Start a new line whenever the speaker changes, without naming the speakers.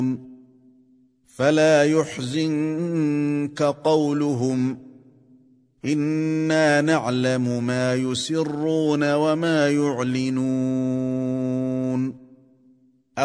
فلا يحزنك قولهم إنا نعلم ما يسرون وما يعلنون